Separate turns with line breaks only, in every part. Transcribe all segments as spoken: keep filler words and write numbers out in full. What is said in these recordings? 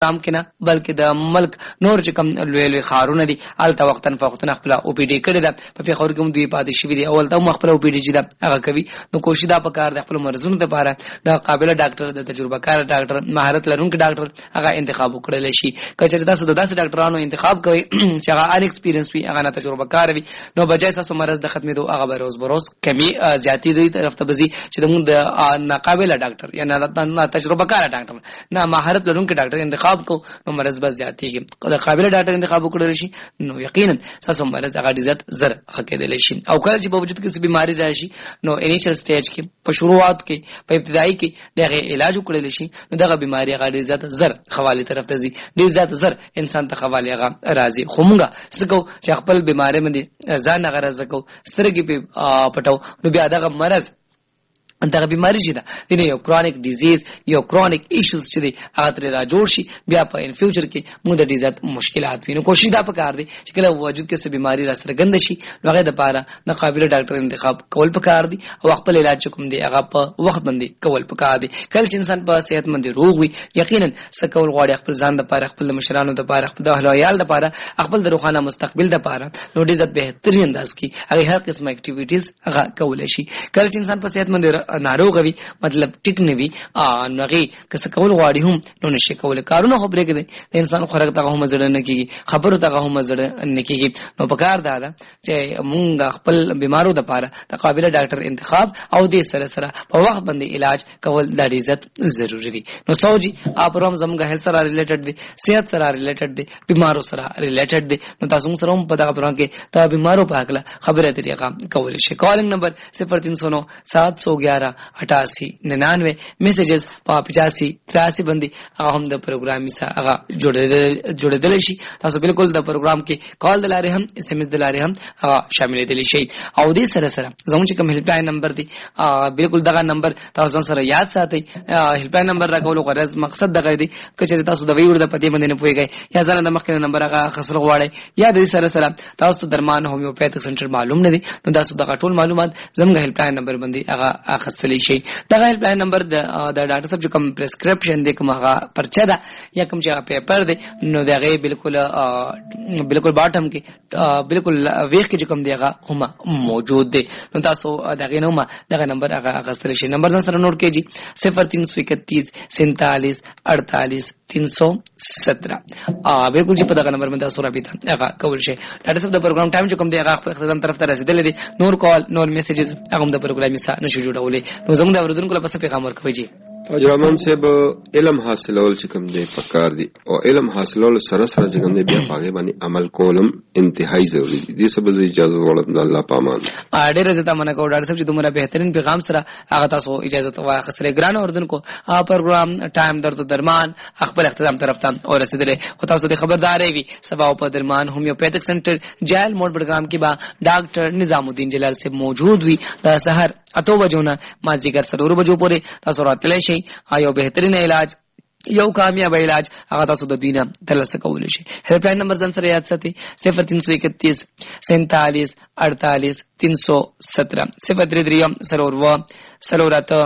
تام کنا بلکې د ملک نور چې کوم لوی لوی خارونه دي الته وختن فوختن خپل او پی ډی کړی دا په پیښور کې هم دوی پاتې شوی دي اول ته خپل او پی ډی چې دا هغه کوي نو کوشش دا پکار د خپل مرزونو لپاره د قابل ډاکټر د تجربه کار ډاکټر مهارت لرونکي ډاکټر هغه انتخاب وکړل شي کچې تاسو د داسې ډاکټرانو انتخاب کوي چې هغه ان ایکسپیرینس وي هغه نه تجربه کار وي نو بجای تاسو مرز د ختمېدو هغه بروز بروز کمی زیاتی دی طرف ته بزي چې د موږ د ناقابل ډاکټر یا نه تجربه کار ډاکټر نه مهارت لرونکي ډاکټر انتخاب کو نو مرز بس زیاتېږي د قابل ډاکټر انتخاب وکړل شي نو یقینا تاسو مرز هغه عزت زر حقیقت شي او کله چې په وجود کې څه بیماری راشي نو انیشل سټیج کې په شروعات کې په ابتدایي کې دغه علاج وکړل شي نو دغه بیماری هغه عزت زر حواله طرف ته ځي د عزت زر انسان ته حواله هغه راځي خو موږ څه کو چې خپل بیماری باندې ځان هغه راځو سترګې په پټو نو بیا دغه مرز دغه بیماری چې ده د یو کرونیک ډیزیز یو کرونیک ایشوز چې دی هغه تر را جوړ شي بیا په ان فیوچر کې موږ د ډیزات مشکلات وینو کوشش دا پکار دی چې کله وجود کې څه بیماری را سره ګند شي هغه د پاره نه قابل ډاکټر انتخاب کول پکار دی او خپل علاج کوم دی هغه په وخت باندې کول پکار دی کله چې انسان په صحت مند روغ وي یقینا څه کول غواړي خپل ځان د پاره خپل مشرانو د پاره خپل د اهل عیال د پاره خپل د روخانه مستقبل د پاره نو ډیزات بهترین انداز کې هغه هر قسم اکټیویټیز هغه کول شي کله چې انسان په صحت مند ناروغ وي مطلب ټیک نه وي نو هغه کس کول غواړي هم نو نشي کول کارونه خو برګ دي انسان خوراک ته هم زړه نه کیږي خبرو ته هم زړه نه کیږي نو پکار دا ده چې مونږ خپل بیمارو د پاره د قابل ډاکټر انتخاب او د سره سره په وخت باندې علاج کول د عزت ضروری دي نو سوجي اپروم زموږ هیلث سره ریلیټډ دي صحت سره ریلیټډ دي بیمارو سره ریلیټډ دي نو تاسو سره هم په دغه پروګرام کې ته بیمارو په اړه خبره طریقه کول شي کالینګ نمبر صفر تین سو نو سات سو گیارہ اٹھاسی ننانوے میسیجز په پچاسی تراسی باندې هغه هم د پروګرام سره هغه جوړېدل جوړېدل شي تاسو بالکل د پروګرام کې کال د لارې هم اس ام اس د لارې هم هغه شامل دي شي او دې سره سره زموږ چې کوم هیلپ لاین نمبر دی بالکل دغه نمبر تاسو سره یاد ساتئ هیلپ لاین نمبر راکول غرض مقصد دغه دی چې تاسو د ویور د پدې باندې نه پويږئ یا ځل د مخکنه نمبر هغه خسر غواړئ یا د سره سره تاسو درمان هومیوپیتھک سنټر معلوم نه دي نو تاسو دغه ټول معلومات زموږ هیلپ لاین نمبر باندې هغه اخستلی شي دغه هیلپ لاین نمبر د ډاکټر صاحب چې کوم پرسکرپشن دی کوم هغه پرچه ده یا کوم چې هغه پیپر دی نو دغه بالکل بالکل باټم کې بالکل ویخ کې کوم دی هغه هم موجود دی نو تاسو دغه نوم دغه نمبر هغه اخستلی شي نمبر سره نوٹ کیجئ صفر تین سو اکتیس سینتالیس اڑتالیس تین سو سترہ بالکل چې په دغه نمبر باندې تاسو رابطه هغه کول شي ډاکټر صاحب د پروګرام ټایم چې کوم دی هغه په ختم طرف ته رسیدل دي نور کال نور میسیجز هغه د پروګرام سره نشو جوړولې نو زموږ د اوریدونکو لپاره څه پیغام ورکوي جی
تاج رحمان صاحب علم حاصلول چې کوم دی پکار دی او علم حاصلول سره سره چې کوم دی بیا هغه باندې عمل کولم انتهایی ضروری دي دې سبب اجازه غواړم د الله پامان
اړه رضا تمنا کو ډاکټر صاحب چې دومره بهترین پیغام سره هغه تاسو اجازه واخلې ګران اوردونکو پروګرام ټایم درد درمان خپل اختتام طرف ته او رسیدلې خو تاسو د خبرداري وي سبا په درمان هومیوپیتھک سنټر جیل موډ بډګرام کې با ډاکټر نظام الدین جلال سے موجود وي د سحر اتو بجو نه مازیګر سلور بجو پورې تاسو راتللی شئ یو بهترین علاج یو کامیاب علاج هغه تاسو د دینه ترلاسه کولای شئ هیلپ لاین نمبر ځان سره یاد ساتئ صفر تین سو اکتیس سینتالیس اڑتالیس تین سو سترہ صفر درې درې سلور و سلور اته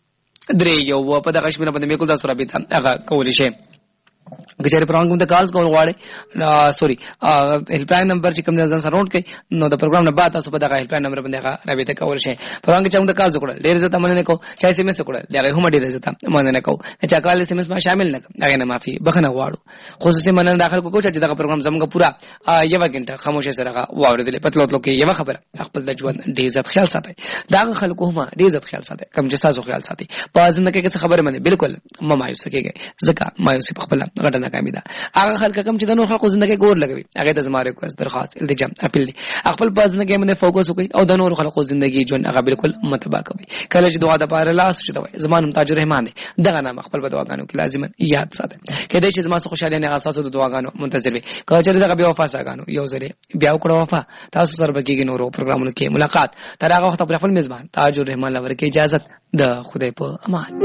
درې یو په دغه شمېره باندې میکول تاسو رابطه هغه کولای شئ کچېره پروګرام ته کالز کول غواړي سوري هیلپ لاین نمبر چې کوم ځان سره نوٹ کړئ نو د پروګرام نه بعد تاسو په دغه هیلپ لاین نمبر باندې هغه رابطه کول شي پروګرام کې چې موږ کالز وکړل ډېر زته مننه کوم چې اس ام اس وکړل دغه هم ډېر زته مننه کوم چې کال اس ام اس ما شامل نه کوم هغه نه معافي بخنه غواړو خصوصي مننه داخل کو چې دغه پروګرام زموږ پورا یو غنټه خاموشه سره واوریدل پتلو تلو کې یو خبره خپل د ژوند ډېر عزت خیال ساتي دغه خلکو هم ډېر عزت خیال ساتي کوم چې تاسو خیال ساتي په ځنه کې څه خبره منه بالکل ما مایوس کېږي ځکه مایوسی په خپل غټه ناکامي ده هغه خلک کوم چې د نور خلکو ژوند کې ګور لګوي هغه د زما ریکوست درخواست التجام اپیل دي خپل په ژوند کې باندې فوکس وکړي او د نور خلکو ژوندۍ ژوند هغه بالکل متبا کوي کله چې دعا د پاره لاس شي دوی زمانم تاج رحمان دي دغه نام خپل په دعاګانو کې لازم یاد ساتي کله چې زما سره خوشاله نه اساسو د دعاګانو منتظر وي کله چې دغه بیا وفا ساګانو یو ځلې بیا وکړو وفا تاسو سره بګیږي نورو پروګرامونو کې ملاقات تر هغه وخت په خپل میزبان تاج رحمان لور کې اجازه د خدای په امان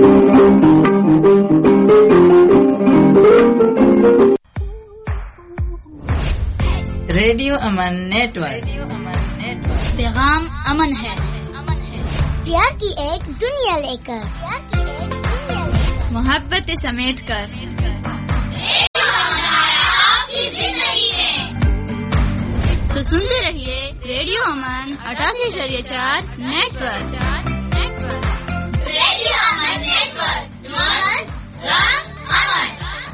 रेडियो अमन नेटवर्क
पैगाम अमन है प्यार की एक दुनिया लेकर मोहब्बत समेट कर اشاریه چهار نتورک. ریڈیو امن نیٹورک. درست رنگ امن.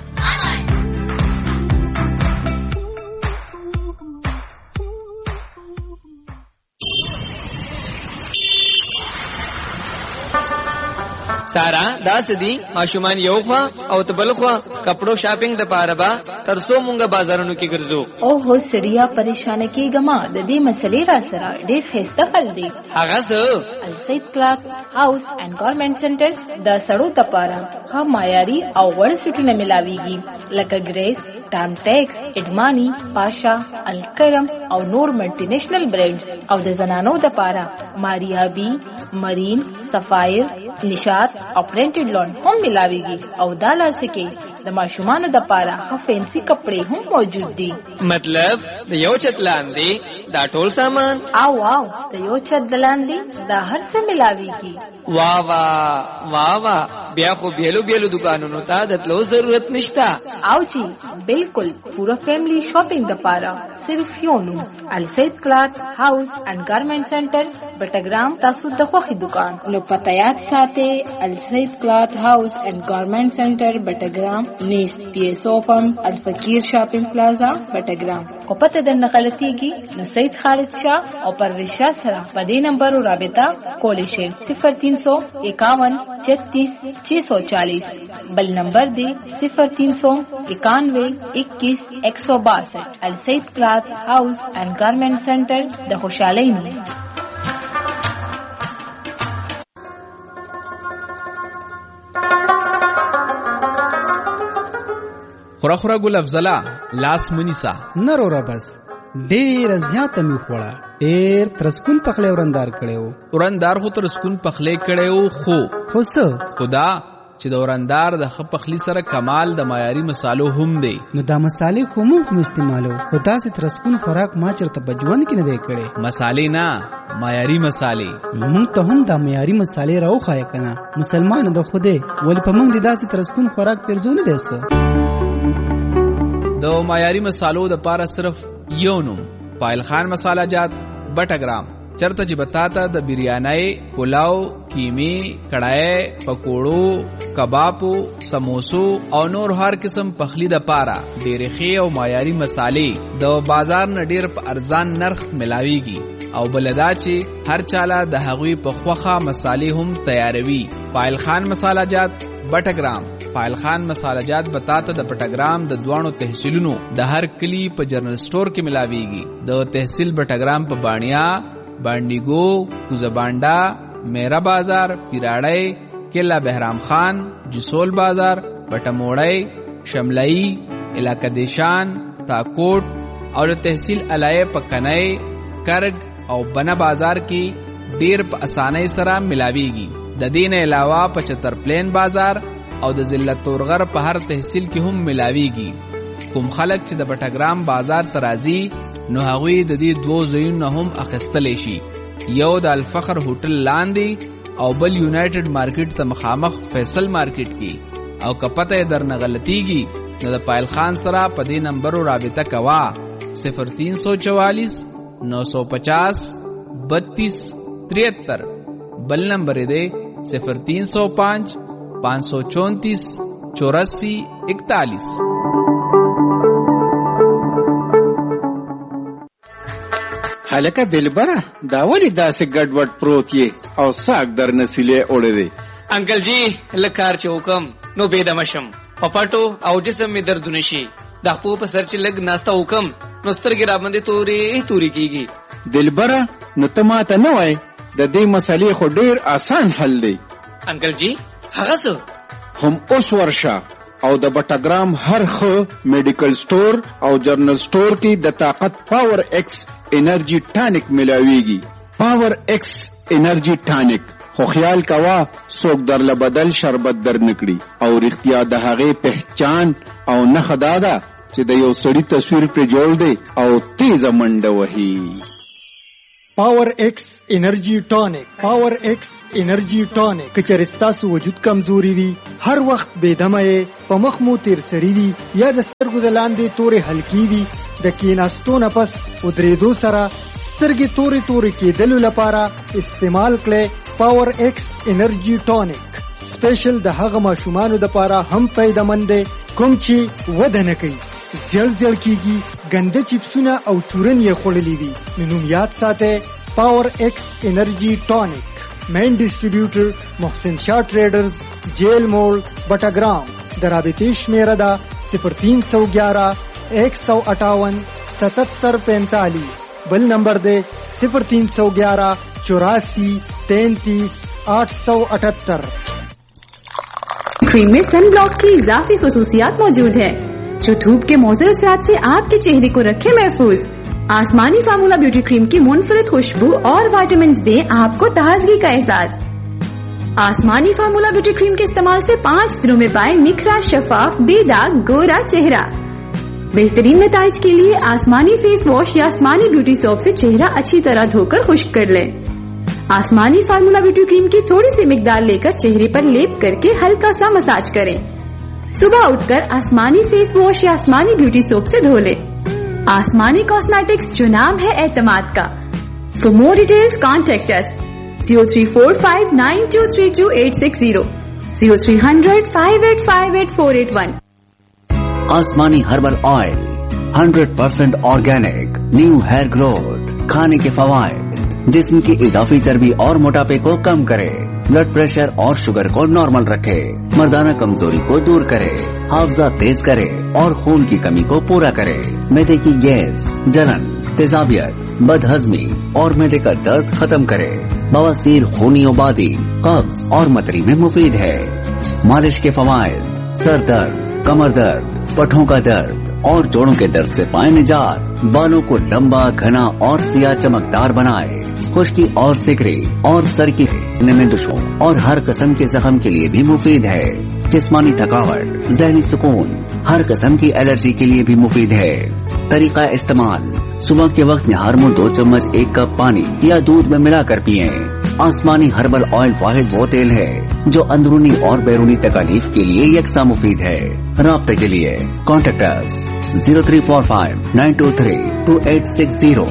سارا دا سدي ماشومان یو خوا او تبل خوا کپڑو شاپینګ د پاره با ترسو مونږه بازارونو کې ګرځو.
او هو سړیا پریشان کېګما د دې مسلې را سره ډېر خسته خل دی.
هغه څه
السید کلاث هاوس اینڈ گارمنټ سنټر د سړو د پاره ها معیاري او وړ سټونه ملاويږي لکه ګریس، ټام ټیکس، اډمانی، پاشا، الکرم او نور ملټي نېشنل برانډز او د زنانو د پاره ماریا بی، مرین، سفایر، نشاط او پرنټډ لون هم ملاويږي او دا لاسکه د ماشومانو د پاره ها فینسي کپڑے هم موجود دي.
مطلب د یو چت لاندې دا ټول سامان
او واو د یو چت لاندې دا هر څه ملاويږي.
واہ واہ واہ واہ بیا خو بیلو بیلو دکانونو ته د تلو ضرورت نشتا.
او جی بالکل پورا فیملی شاپینګ د پاره صرف یو نو السید کلاث هاوس اینڈ گارمنټ سنټر بټګرام. تاسو د خوخي دکان نو پته یاد ساتئ السید کلاث هاوس اینڈ گارمنټ سنټر بټګرام نیس پی ایس او پم الفقیر شاپینګ پلازا بټګرام. او پته د نقلتیږي نو سید خالد شاه او پرویز شاه سره په دې نمبر رابطه کولی شئ صفر تین سو اکاون چھتیس چھ سو چالیس. بل نمبر دے صفر تین سو اکانوے اکیس ایک سو باسٹھ. السید کلاث ہاؤس اینڈ گارمنٹ سینٹر د خوشحالی میں.
خورا خورا ګل افضلا لاس منیسا
نرو را بس ډیر زیاته می خوړه ډیر ترسکون پخله ورندار کړو.
ورندار خو ترسکون پخله کړو خو
خو څه
خدا چې د ورندار د خ پخلی سره کمال د معیاري مصالو هم دی.
نو دا مصالې خو مو استعمالو خدا سي ترسکون خوراک ما چرته بجوان کې نه دی کړي.
مصالې نه معیاري مصالې.
موږ ته هم دا معیاري مصالې راوخای کنه. مسلمان د خوده ول په موږ د داسې ترسکون خوراک پرځونه دی څه.
د معیاري مصالو د پاره صرف یو نوم پایل خان مساله جات بټګرام. چرته چې بتاته د بریانای، پلاو، کیمی، کڑھائی، پکوړو، کبابو، سموسو او نور هر قسم پخلی د پاره ډېرې ښې او معیاري مصالې د بازار نه ډېر په ارزان نرخ ملاويږي او بلدا چې هر چاله د هغوی په خوخه مصالې هم تیاروي. پایل خان مساله جات بټګرام. پایل خان مساله جات بتاته د بټګرام د دوانو تحصیلونو د هر کلی په جنرال سٹور کې ملاويږي. د تحصیل بټګرام په بانیا، بانډیګو، کوزبانډا، میرا بازار، پیراړی، کلا بهرام خان، جسول بازار، بټموړی، شملئی، علاقہ دیشان، تاکوټ او د تحصیل علایه په کنای، کرګ او بنا بازار کې ډیر په اسانۍ سره ملاويږي. د دې نه علاوه په چتر پلین بازار او د ضلع تورغر په هر تحصیل کې هم ملاويږي. کوم خلک چې د بټګرام بازار ترازی نو هغوی د دې دوه ځایونو هم اخیستلی شي. یو د الفخر هوټل لاندې او بل یونایټډ مارکیټ ته مخامخ فیصل مارکیټ کې. او که پته یې درنه غلطیږي نو د پایل خان سره په دې نمبرو رابطه کوه صفر تین سو چوالیس نو سو پچاس بتیس تریہتر. بل نمبر دے صفر تین سو پانچ پانچ سو چونتیس چوراسی اکتالیس.
هلکه دلبره دا ولی داسې ګډوډ پروت یې او ساک در نسیلې اوړې دی.
انکل جی لکار چې حکم نو بيدم شم پپاټو او جسم می درد نشي. د خپل په سر چې لګ ناستا حکم نو سترګې را باندې تورې تورې کیږي.
دلبره نو ته ماته نه وای د دې مسلې خو ډیر آسان حل دی.
انکل جی هغه څه
هم اوس ورشه او د بټګرام هر خو میډیکل سٹور او جرنل سٹور کې د طاقت پاور ایکس انرژي ټانک ملاويږي. پاور ایکس انرژي ټانک خو خیال کوا څوک درله بدل شربت در نکړي او رښتیا د هغې پہچان او نښه دا ده چې د یو سړي تصویر پرې جوړ دی او تیزه منډه وهي.
پاور ایکس انرژي ټانک. پاور ایکس انرژي ټانک که چېرې ستاسو وجود کمزوري وي، هر وخت بېدمه یې، په مخ مو تیر سړي وي یا د سترګو د لاندې تورې حلقې وي، د کېناستو نه پس ودرېدو سره سترګې تورې تورې کېدلو لپاره استعمال کړئ پاور ایکس انرژي ټانک. سپیشل د هغه ماشومانو لپاره هم فایده‌مند دی کوم چې وده نه کوي، زیړ زیړ کېږي، ګنده چپسونه او تورن یې خوړلي وي. نو نوم یاد ساتئ پاور ایکس انرژي ټانک. مین ډسټریبیوټر محسن شاه ټریډرز، جیل موڑ، بټاګرام. د رابطې شمیره ده صفر تین سو گیارہ ایک سو اٹھاون ستتر پینتالیس. بل نمبر دے صفر تین سو گیارہ چوراسی تینتیس آٹھ سو اٹھتر.
کریم میں سن بلاک کی اضافی خصوصیات موجود ہیں جو دھوپ کے مضر اثرات سے آپ کے چہرے کو رکھے محفوظ. آسمانی فارمولا بیوٹی کریم کی منفرد خوشبو اور وائٹامنز دیں آپ کو تازگی کا احساس. آسمانی فارمولا بیوٹی کریم کے استعمال سے پانچ دنوں میں پائیں نکھرا، شفاف، بے داغ، گورا چہرہ. بہترین نتائج کے لیے آسمانی فیس واش یا آسمانی بیوٹی سوپ سے چہرہ اچھی طرح دھو کر خشک کر لیں. آسمانی فارمولا بیوٹی کریم کی تھوڑی سی مقدار لے کر چہرے پر لیپ کر کے ہلکا سا مساج کریں. صبح اٹھ کر آسمانی فیس واش یا آسمانی بیوٹی سوپ سے دھو لیں. آسمانی کاسمیٹکس جو نام ہے اعتماد کا. فار مور ڈیٹیلز کانٹیکٹ اس زیرو تھری فور فائیو نائن ٹو تھری ٹو ایٹ سکس زیرو زیرو تھری ہنڈریڈ فائیو ایٹ فائیو ایٹ فور ایٹ ون.
آسمانی ہربل آئل ہنڈریڈ پرسینٹ آرگینک، نیو ہیئر گروتھ. کھانے کے فوائد: جسم کی اضافی چربی اور موٹاپے کو کم کرے، بلڈ پریشر اور شوگر کو نارمل رکھے، مردانہ کمزوری کو دور کرے، حافظہ تیز کرے اور خون کی کمی کو پورا کرے، معدے کی گیس، جلن، تیزابیت، بد ہضمی اور معدے کا درد ختم کرے، بواسیر، خونی آبادی، قبض اور متری میں مفید ہے. مالش کے فوائد: سر درد، کمر درد، پٹھوں کا درد اور جوڑوں کے درد سے پائیں نجات، بالوں کو لمبا، گھنا اور سیاہ چمکدار بنائے، خشکی اور سکری اور سر کی میں دشوں اور ہر قسم کے زخم کے لیے بھی مفید ہے. جسمانی تھکاوٹ، ذہنی سکون، ہر قسم کی الرجی کے لیے بھی مفید ہے. طریقہ استعمال: صبح کے وقت نہار میں دو چمچ ایک کپ پانی یا دودھ میں ملا کر پئیں. آسمانی ہربل آئل واحد وہ تیل ہے جو اندرونی اور بیرونی تکالیف کے لیے یکساں مفید ہے. رابطے کے لیے کانٹیکٹ اس زیرو تھری فور فائیو نائن ٹو تھری ٹو ایٹ سکس زیرو.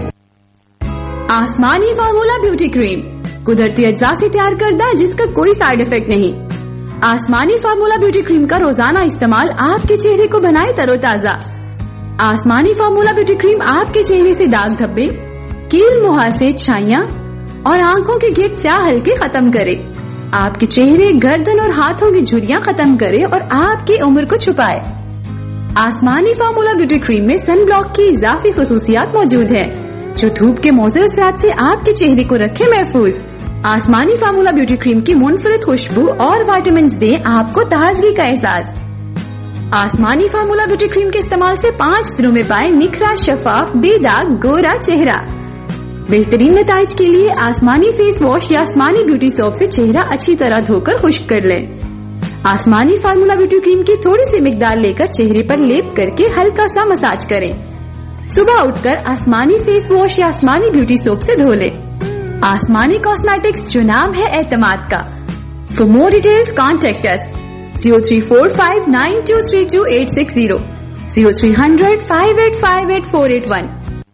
آسمانی فارمولا بیوٹی کریم قدرتی اجزاء سے تیار کردہ جس کا کوئی سائیڈ افیکٹ نہیں. آسمانی فارمولا بیوٹی کریم کا روزانہ استعمال آپ کے چہرے کو بنائے تر و تازہ. آسمانی فارمولا بیوٹی کریم آپ کے چہرے سے داغ دھبے، کیل، مہاسے، چھائیاں اور آنکھوں کے گھٹ سیاہ ہلکے ختم کرے، آپ کے چہرے، گردن اور ہاتھوں کی جھریاں ختم کرے اور آپ کی عمر کو چھپائے. آسمانی فارمولا بیوٹی کریم میں سن بلاک کی اضافی خصوصیات موجود ہیں جو دھوپ کے مضر اثرات سے آپ کے چہرے کو رکھے محفوظ. آسمانی فارمولا بیوٹی کریم کی منفرد خوشبو اور وائٹامنز دیں آپ کو تازگی کا احساس. آسمانی فارمولا بیوٹی کریم کے استعمال سے پانچ دنوں میں پائیں نکھرا، شفاف، بے داغ، گورا چہرہ. بہترین نتائج کے لیے آسمانی فیس واش یا آسمانی بیوٹی سوپ سے چہرہ اچھی طرح دھو کر خشک کر لیں. آسمانی فارمولا بیوٹی کریم کی تھوڑی سی مقدار لے کر چہرے پر لیپ کر کے ہلکا سا مساج کریں. صبح اٹھ کر آسمانی فیس واش یا آسمانی بیوٹی سوپ سے دھو لیں. آسمانی کاسمیٹکس جو نام ہے اعتماد کا. فار مور ڈیٹیلز کانٹیکٹ اس زیرو تھری فور فائیو نائن ٹو تھری ٹو ایٹ سکس زیرو زیرو تھری ہنڈریڈ فائیو ایٹ فائیو ایٹ فور ایٹ ون.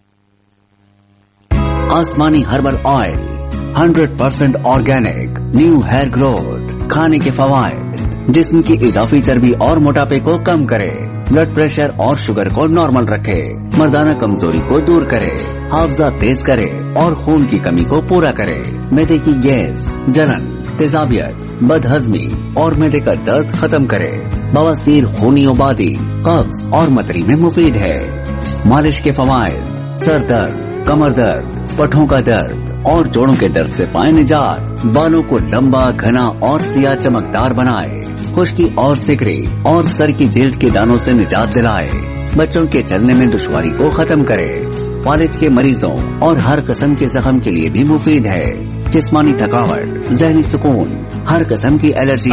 آسمانی ہربل آئل ہنڈریڈ پرسینٹ آرگینک، نیو ہیئر گروتھ. کھانے کے فوائد: جسم کی اضافی چربی اور موٹاپے کو کم کرے، بلڈ پریشر اور شوگر کو نارمل رکھے، مردانہ کمزوری کو دور کرے، حافظہ تیز کرے اور خون کی کمی کو پورا کرے، معدے کی گیس، جلن، تیزابیت، بد ہضمی اور معدے کا درد ختم کرے، بواسیر، خونی آبادی، قبض اور متری میں مفید ہے. مالش کے فوائد: سر درد، کمر درد، پٹھوں کا درد اور جوڑوں کے درد سے پائیں نجات، بالوں کو لمبا، گھنا اور سیاہ چمکدار بنائے، خشکی اور سکری اور سر کی جلد کے دانوں سے نجات دلائے، بچوں کے چلنے میں دشواری کو ختم کرے، فالج کے مریضوں اور ہر قسم کے زخم کے لیے بھی مفید ہے. جسمانی تھکاوٹ، ذہنی سکون، ہر قسم کی الرجی